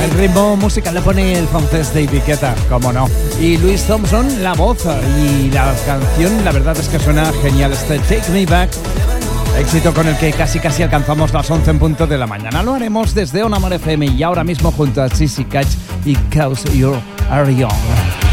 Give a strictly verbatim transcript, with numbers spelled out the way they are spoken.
El ritmo musical le pone el francés David Guetta, cómo no. Y Louis Thompson, la voz y la canción, la verdad es que suena genial. Este Take Me Back, éxito con el que casi casi alcanzamos las once en punto de la mañana. Lo haremos desde On Amor F M y ahora mismo junto a Sissy Catch y Cause You Are Young.